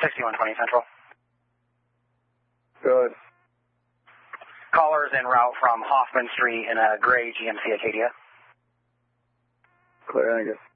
6120 Central. Good. Callers en route from Hoffman Street in a gray GMC Acadia. Clear, thank you.